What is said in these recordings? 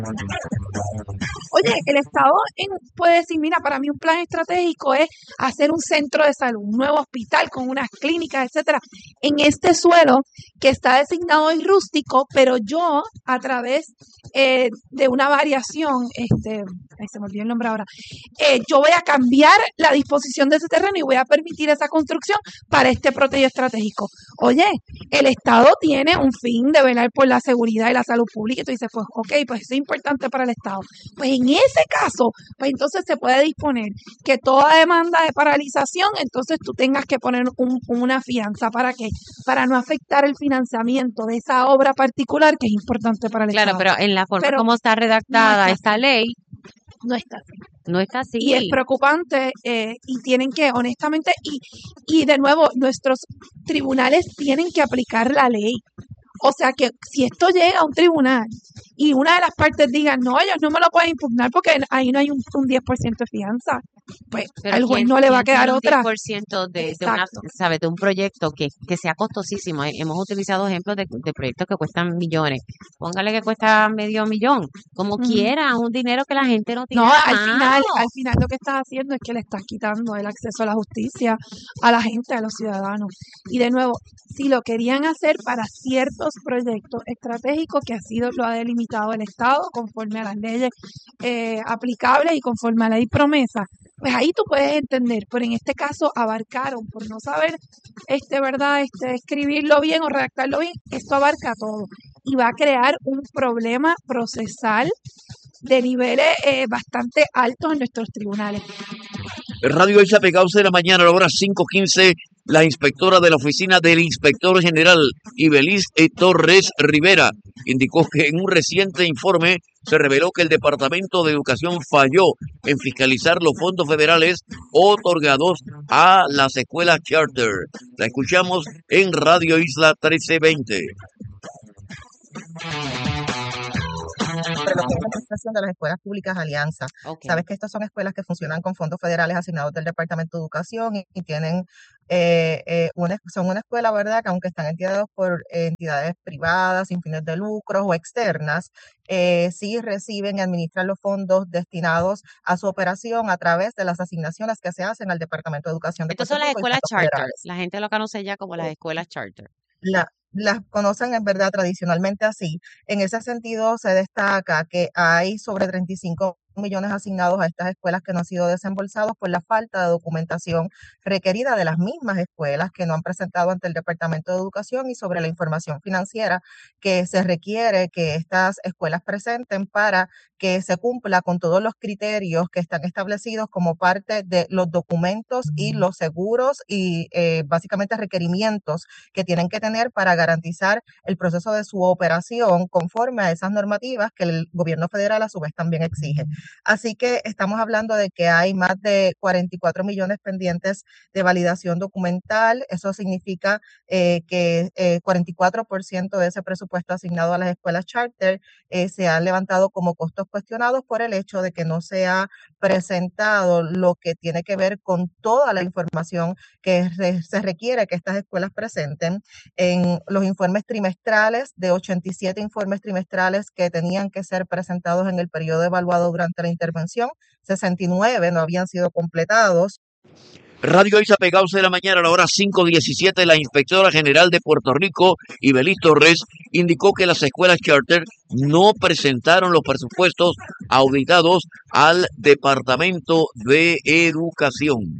Oye, el Estado puede decir, mira, para mí un plan estratégico es hacer un centro de salud, un nuevo hospital con unas clínicas, etcétera, en este suelo que está designado y rústico, pero yo a través de una variación, se me olvidó el nombre ahora, yo voy a cambiar la disposición de ese terreno y voy a permitir esa construcción para este proyecto estratégico. Oye, el Estado tiene un fin de velar por la seguridad y la salud pública y tú dices, pues ok, pues eso es importante para el Estado. Pues en ese caso, pues entonces se puede disponer que toda demanda de paralización, entonces tú tengas que poner una fianza. ¿Para qué? Para no afectar el financiamiento de esa obra particular que es importante para el Claro, Estado. pero en la forma Pero como está no redactada está esta así. ley, No está así. no está Y es así. preocupante y tienen que, honestamente, y de nuevo, nuestros tribunales tienen que aplicar la ley. O sea que si esto llega a un tribunal y una de las partes diga, no, ellos no me lo pueden impugnar porque ahí no hay un 10% de fianza, pues Pero al juez no le va a quién quedar tiene un otra. 10% de una, Exacto. ¿sabes? De un proyecto que sea costosísimo. Hemos utilizado ejemplos de proyectos que cuestan millones. Póngale que cuesta medio millón. Como Ujú. quiera, un dinero que la gente no No, tiene a la mano. al final lo que estás haciendo es que le estás quitando el acceso a la justicia a la gente, a los ciudadanos. Y de nuevo, si lo querían hacer para ciertos proyectos estratégicos que lo ha delimitado el Estado conforme a las leyes aplicables y conforme a la ley promesa, pues ahí tú puedes entender, pero en este caso abarcaron por no saber, verdad, escribirlo bien o redactarlo bien, esto abarca todo y va a crear un problema procesal de niveles bastante altos en nuestros tribunales. Radio Isla Pegados de la mañana, a la hora 5:15, la inspectora de la oficina del inspector general, Ibeliz Torres Rivera, indicó que en un reciente informe se reveló que el Departamento de Educación falló en fiscalizar los fondos federales otorgados a las escuelas charter. La escuchamos en Radio Isla 1320. Sobre lo que es la administración de las escuelas públicas Alianza. Ok. Sabes que estas son escuelas que funcionan con fondos federales asignados del Departamento de Educación y tienen son una escuela, ¿verdad? Que aunque están entidades por entidades privadas, sin fines de lucro o externas, sí reciben y administran los fondos destinados a su operación a través de las asignaciones que se hacen al Departamento de Educación de Estas Puerto son las Rico y escuelas fondos charter. federales. La gente lo conoce ya como las escuelas charter. Las conocen en verdad tradicionalmente así. En ese sentido, se destaca que hay sobre 35 millones asignados a estas escuelas que no han sido desembolsados por la falta de documentación requerida de las mismas escuelas que no han presentado ante el Departamento de Educación y sobre la información financiera que se requiere que estas escuelas presenten para que se cumpla con todos los criterios que están establecidos como parte de los documentos y los seguros y básicamente requerimientos que tienen que tener para garantizar el proceso de su operación conforme a esas normativas que el gobierno federal a su vez también exige. Así que estamos hablando de que hay más de 44 millones pendientes de validación documental. Eso significa que 44% de ese presupuesto asignado a las escuelas charter se han levantado como costos cuestionados por el hecho de que no se ha presentado lo que tiene que ver con toda la información que se requiere que estas escuelas presenten en los informes trimestrales, de 87 informes trimestrales que tenían que ser presentados en el periodo evaluado durante la intervención, 69 no habían sido completados. Radio Isla Pegados de la mañana, a la hora 5:17, la inspectora general de Puerto Rico, Ibeliz Torres, indicó que las escuelas charter no presentaron los presupuestos auditados al Departamento de Educación.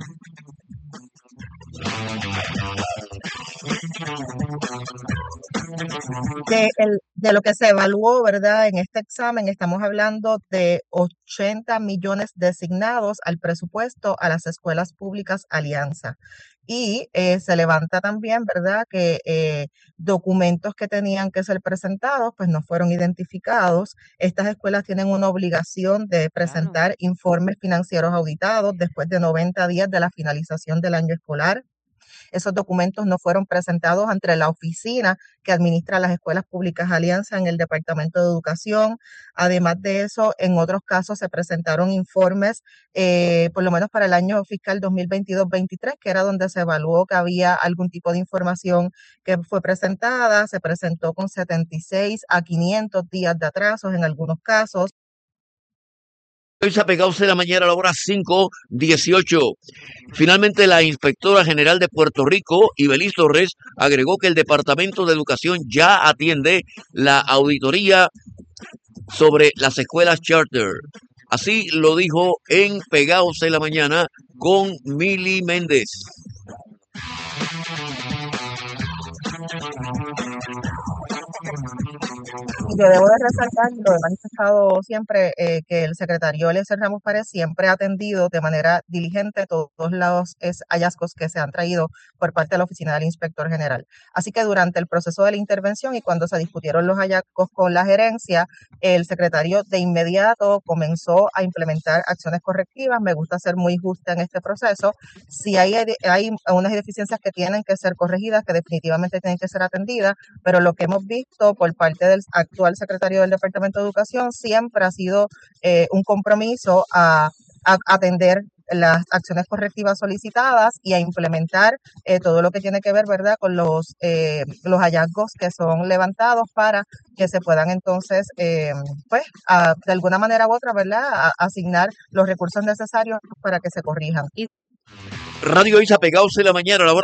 De lo que se evaluó, ¿verdad? En este examen estamos hablando de 80 millones designados al presupuesto a las escuelas públicas Alianza. Y se levanta también, ¿verdad?, que documentos que tenían que ser presentados, pues no fueron identificados. Estas escuelas tienen una obligación de presentar informes financieros auditados después de 90 días de la finalización del año escolar. Esos documentos no fueron presentados ante la oficina que administra las escuelas públicas Alianza en el Departamento de Educación. Además de eso, en otros casos se presentaron informes, por lo menos para el año fiscal 2022-23, que era donde se evaluó que había algún tipo de información que fue presentada. Se presentó con 76 a 500 días de atrasos en algunos casos. Hoy se ha pegado de la mañana a la hora 5:18. Finalmente, la inspectora general de Puerto Rico, Ibeliz Torres, agregó que el Departamento de Educación ya atiende la auditoría sobre las escuelas charter. Así lo dijo en Pegados de la Mañana con Mili Méndez. Y yo debo de resaltar, lo he manifestado siempre, que el secretario Eliezer Ramos Párez siempre ha atendido de manera diligente todos los hallazgos que se han traído por parte de la oficina del inspector general. Así que durante el proceso de la intervención y cuando se discutieron los hallazgos con la gerencia, el secretario de inmediato comenzó a implementar acciones correctivas. Me gusta ser muy justa en este proceso. Si hay unas deficiencias que tienen que ser corregidas, que definitivamente tienen que ser atendidas, pero lo que hemos visto por parte del actual secretario del Departamento de Educación siempre ha sido un compromiso a atender las acciones correctivas solicitadas y a implementar todo lo que tiene que ver, ¿verdad?, con los hallazgos que son levantados para que se puedan entonces, pues, de alguna manera u otra, ¿verdad?, asignar los recursos necesarios para que se corrijan. Radio Isa Pegados de la Mañana a la hora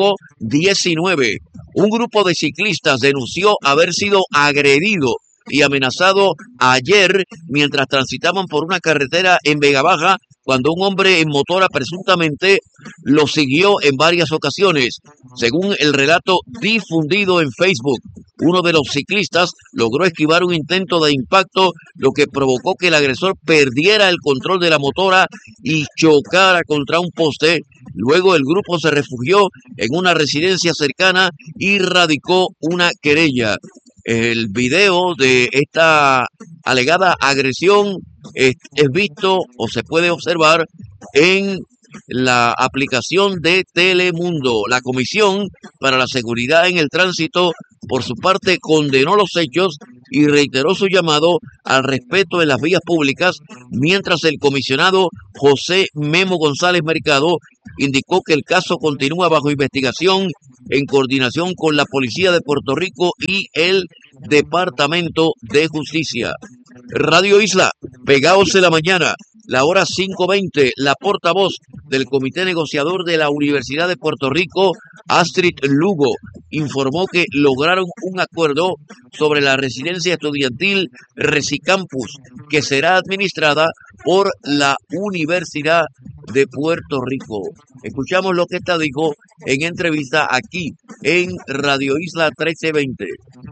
5:19. Un grupo de ciclistas denunció haber sido agredido y amenazado ayer mientras transitaban por una carretera en Vega Baja cuando un hombre en motora presuntamente lo siguió en varias ocasiones. Según el relato difundido en Facebook, uno de los ciclistas logró esquivar un intento de impacto, lo que provocó que el agresor perdiera el control de la motora y chocara contra un poste. Luego el grupo se refugió en una residencia cercana y radicó una querella. El video de esta alegada agresión es visto o se puede observar en la aplicación de Telemundo. La Comisión para la Seguridad en el Tránsito, por su parte, condenó los hechos y reiteró su llamado al respeto en las vías públicas, mientras el comisionado José Memo González Mercado indicó que el caso continúa bajo investigación en coordinación con la Policía de Puerto Rico y el Departamento de Justicia. Radio Isla, Pegados de la Mañana, la hora 5:20, la portavoz del Comité Negociador de la Universidad de Puerto Rico, Astrid Lugo, informó que lograron un acuerdo sobre la residencia estudiantil Resicampus, que será administrada por la Universidad de Puerto Rico. Escuchamos lo que esta dijo en entrevista aquí en Radio Isla 1320.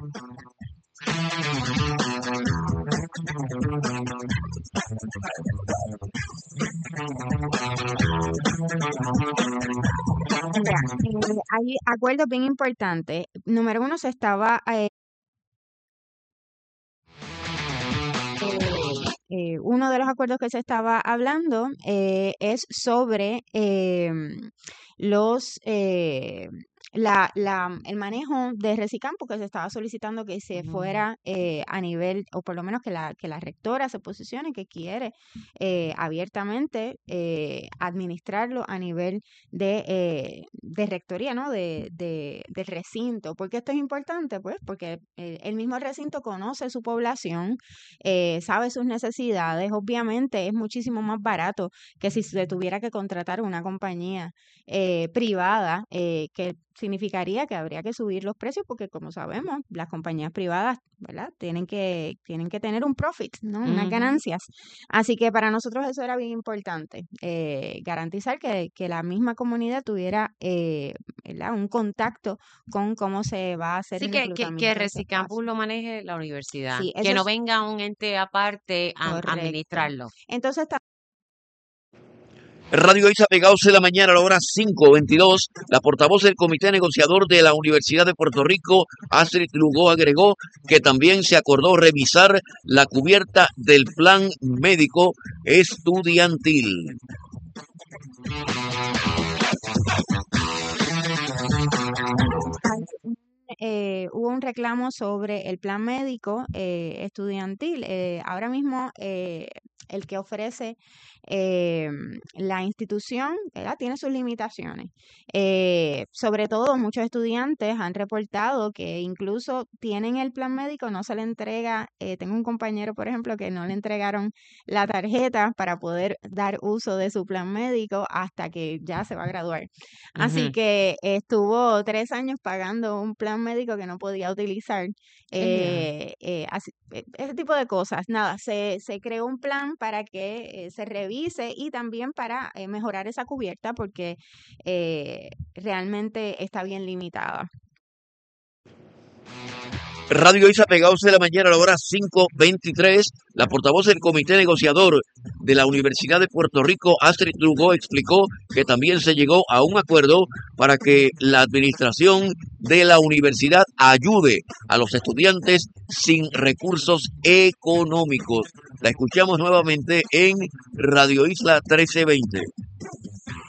Hay acuerdos bien importantes. Número uno, se estaba uno de los acuerdos que se estaba hablando es sobre el manejo de Recicampo, que se estaba solicitando que se fuera a nivel, o por lo menos que la rectora se posicione, que quiere abiertamente administrarlo a nivel de rectoría, ¿no? Del recinto. ¿Por qué esto es importante? Pues porque el mismo recinto conoce su población, sabe sus necesidades. Obviamente es muchísimo más barato que si se tuviera que contratar una compañía privada, que significaría que habría que subir los precios porque, como sabemos, las compañías privadas, ¿verdad?, tienen que tener un profit, ¿no? Unas ganancias. Así que para nosotros eso era bien importante, garantizar que la misma comunidad tuviera ¿verdad?, un contacto con cómo se va a hacer el reclutamiento. Que Resicampus lo maneje la universidad, Sí, que no es venga un ente aparte a correcto. administrarlo. Entonces, Radio Isa Pegados de la Mañana a la hora 5:22. La portavoz del Comité Negociador de la Universidad de Puerto Rico, Astrid Lugo, agregó que también se acordó revisar la cubierta del plan médico estudiantil. hubo un reclamo sobre el plan médico estudiantil. Ahora mismo el que ofrece la institución, ¿verdad?, tiene sus limitaciones. Sobre todo, muchos estudiantes han reportado que incluso tienen el plan médico, no se le entrega. Tengo un compañero, por ejemplo, que no le entregaron la tarjeta para poder dar uso de su plan médico hasta que ya se va a graduar. Así Ujú. que estuvo 3 años pagando un plan médico que no podía utilizar. Ese tipo de cosas. Nada, se creó un plan para que se revise y también para mejorar esa cubierta porque realmente está bien limitada. Radio Isa Pegados de la Mañana a la hora 5:23. La portavoz del comité negociador de la Universidad de Puerto Rico, Astrid Lugo, explicó que también se llegó a un acuerdo para que la administración de la universidad ayude a los estudiantes sin recursos económicos. La escuchamos nuevamente en Radio Isla 1320.